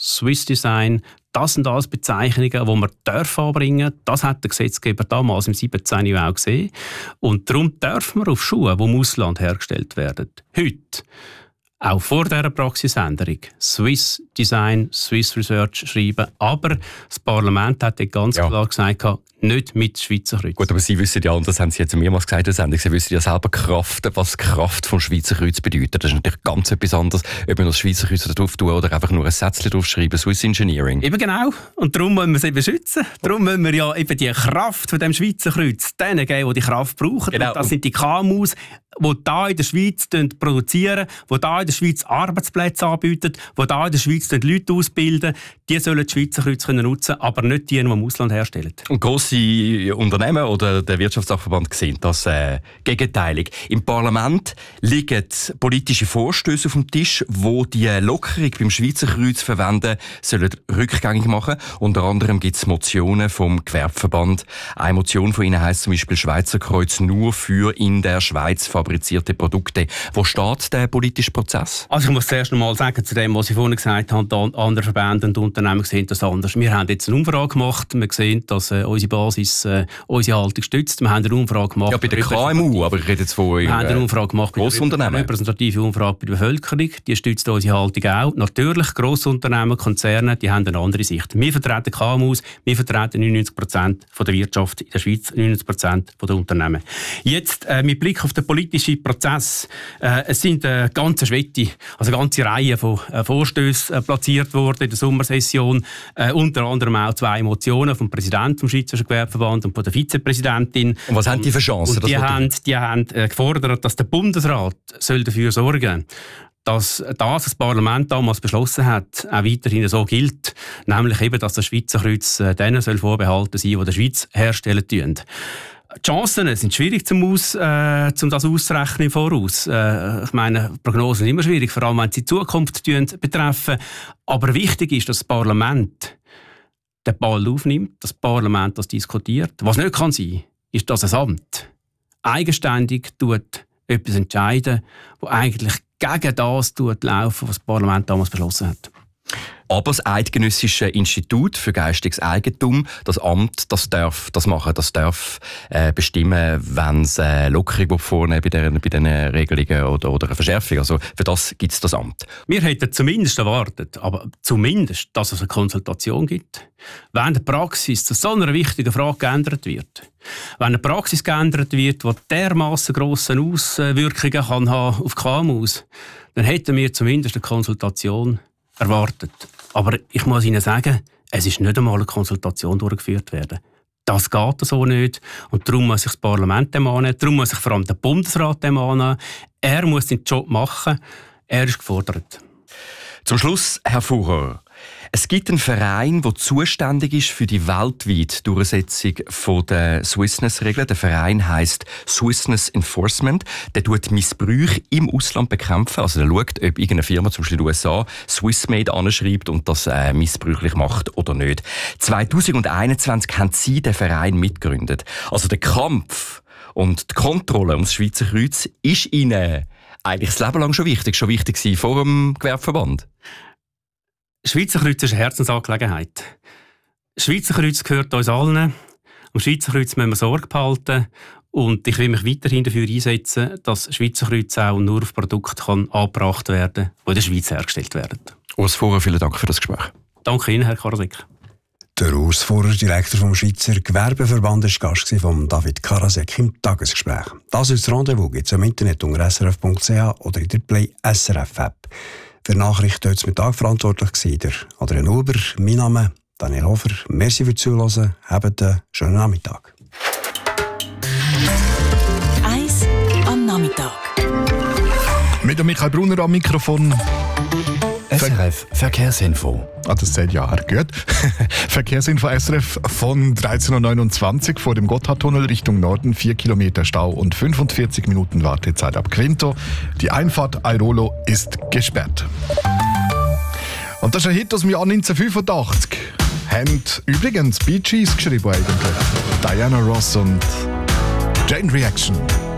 Swiss Design, das sind alles Bezeichnungen, die man anbringen darf. Das hat der Gesetzgeber damals im 17. auch gesehen. Und darum dürfen wir auf Schuhe, die im Ausland hergestellt werden, heute, auch vor dieser Praxisänderung, Swiss Design, Swiss Research schreiben. Aber das Parlament hat ganz klar gesagt, nicht mit Schweizer Kreuz. Gut, aber Sie wissen ja, und das haben Sie jetzt mehrmals gesagt in der Sendung, Sie wissen ja selber, was Kraft vom Schweizer Kreuz bedeutet. Das ist natürlich ganz etwas anderes, ob man das Schweizer Kreuz drauf tun oder einfach nur ein Sätzchen draufschreiben, Swiss Engineering. Eben genau. Und darum müssen wir es eben schützen. Darum müssen wir ja eben die Kraft von dem Schweizer Kreuz denen geben, die die Kraft brauchen. Genau. Und das sind die KMUs, die hier in der Schweiz produzieren, die hier in der Schweiz Arbeitsplätze anbieten, die hier in der Schweiz Leute ausbilden. Die sollen die Schweizer Kreuz nutzen können, aber nicht die im Ausland herstellen. Und grosse Unternehmen oder der Wirtschaftssachverband sehen das gegenteilig. Im Parlament liegen politische Vorstöße auf dem Tisch, die die Lockerung beim Schweizer Kreuz verwenden, sollen rückgängig machen. Unter anderem gibt es Motionen vom Gewerbeverband. Eine Motion von ihnen heisst zum Beispiel Schweizer Kreuz nur für in der Schweiz fabrizierte Produkte. Wo steht der politische Prozess? Also ich muss zuerst noch mal sagen, zu dem, was ich vorhin gesagt habe, andere Verbände und Unternehmen sehen das anders. Wir haben jetzt eine Umfrage gemacht. Wir sehen, dass unsere Basis unsere Haltung stützt. Wir haben eine Umfrage gemacht. Ja, bei der KMU, aber ich rede jetzt von wir haben eine Umfrage gemacht bei Grossunternehmen. Eine repräsentative Umfrage bei der Bevölkerung. Die stützt unsere Haltung auch. Natürlich, Grossunternehmen, Konzerne, die haben eine andere Sicht. Wir vertreten KMUs, wir vertreten 99% von der Wirtschaft in der Schweiz, 99% von der Unternehmen. Jetzt, mit Blick auf den politischen Prozess, es sind eine ganze Reihe von Vorstößen platziert worden in der Sommersession. Unter anderem auch 2 Motionen vom Präsidenten vom Schweizerischen Gewerbeverband und von der Vizepräsidentin. Und was haben die für Chancen? Und die haben gefordert, dass der Bundesrat dafür sorgen soll, dass das Parlament damals beschlossen hat, auch weiterhin so gilt, nämlich eben, dass das Schweizer Kreuz denen vorbehalten soll, die der Schweiz herstellen tun. Die Chancen sind schwierig zum das auszurechnen im Voraus. Ich meine, Prognosen sind immer schwierig, vor allem wenn sie die Zukunft betreffen. Aber wichtig ist, dass das Parlament den Ball aufnimmt, dass das Parlament das diskutiert. Was nicht kann sein, ist, dass ein Amt eigenständig etwas entscheiden, das eigentlich gegen das laufen, was das Parlament damals beschlossen hat. Aber das Eidgenössische Institut für geistiges Eigentum, das Amt, das darf das machen, das darf bestimmen, wenn es eine Lockerung vornehmen bei diesen Regelungen oder eine Verschärfung. Also für das gibt es das Amt. Wir hätten zumindest erwartet, dass es eine Konsultation gibt. Wenn eine Praxis zu so einer wichtigen Frage geändert wird, wenn eine Praxis geändert wird, die dermassen grosse Auswirkungen kann haben auf KMUs, dann hätten wir zumindest eine Konsultation erwartet. Aber ich muss Ihnen sagen, es ist nicht einmal eine Konsultation durchgeführt werden. Das geht so nicht. Und darum muss sich das Parlament dem annehmen. Darum muss sich vor allem der Bundesrat dem annehmen. Er muss den Job machen. Er ist gefordert. Zum Schluss, Herr Fuhrer. Es gibt einen Verein, der zuständig ist für die weltweite Durchsetzung der Swissness-Regeln. Der Verein heisst Swissness Enforcement. Der tut Missbrüche im Ausland bekämpfen. Also der schaut, ob irgendeine Firma, zum Beispiel in den USA, Swissmade anschreibt und das missbräuchlich macht oder nicht. 2021 haben Sie den Verein mitgegründet. Also der Kampf und die Kontrolle ums Schweizer Kreuz ist Ihnen eigentlich das Leben lang schon wichtig gewesen vor dem Gewerbeverband? Schweizer Kreuz ist eine Herzensangelegenheit. Schweizer Kreuz gehört uns allen. Am Schweizer Kreuz müssen wir Sorge behalten. Und ich will mich weiterhin dafür einsetzen, dass Schweizer Kreuz auch nur auf Produkte angebracht werden kann, die in der Schweiz hergestellt werden. Urs Fuhrer, vielen Dank für das Gespräch. Danke Ihnen, Herr Karasek. Der Urs Fuhrer, Direktor vom Schweizer Gewerbeverband, war Gast von David Karasek im Tagesgespräch. Das ist das Rendezvous, gibt es im Internet unter srf.ch oder in der Play SRF App. Für die Nachricht heute Mittag verantwortlich war der Adrian Huber. Mein Name Daniel Hofer. Merci fürs Zuhören. Habt einen schönen Nachmittag. 1 am Nachmittag. Mit dem Michael Brunner am Mikrofon. SRF Verkehrsinfo. Das sagt ja gut. Verkehrsinfo SRF von 13.29 Uhr vor dem Gotthardtunnel Richtung Norden. 4 Kilometer Stau und 45 Minuten Wartezeit ab Quinto. Die Einfahrt Airolo ist gesperrt. Und das ist ein Hit aus dem Jahr 1985. Haben übrigens Bee Gees geschrieben eigentlich. Diana Ross und Chain Reaction.